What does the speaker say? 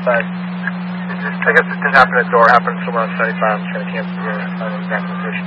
but I guess it didn't happen at door. It happened somewhere on 75. I'm trying to cancel here. I don't know exactly location.